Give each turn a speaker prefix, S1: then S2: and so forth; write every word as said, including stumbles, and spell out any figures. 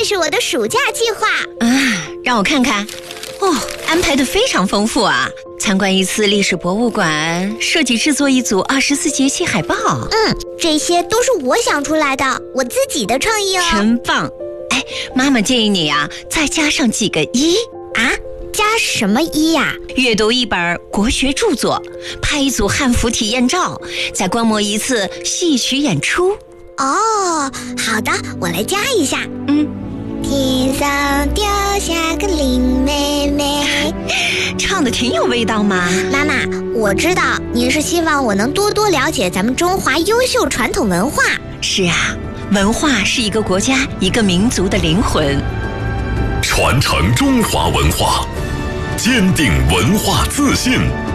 S1: 是我的暑假计划。
S2: 啊，让我看看。哦，安排得非常丰富啊！参观一次历史博物馆，设计制作一组二十四节气海报。
S1: 嗯，这些都是我想出来的，我自己的创意哦。
S2: 真棒！哎，妈妈建议你啊，再加上几个一
S1: 啊。加什么一呀、啊？
S2: 阅读一本国学著作，拍一组汉服体验照，再观摩一次戏曲演出。
S1: 哦，好的，我来加一下。
S2: 嗯，
S1: 天上掉下个林妹妹，
S2: 唱得挺有味道嘛。
S1: 妈妈，我知道你是希望我能多多了解咱们中华优秀传统文化。
S2: 是啊，文化是一个国家、一个民族的灵魂。
S3: 传承中华文化，坚定文化自信。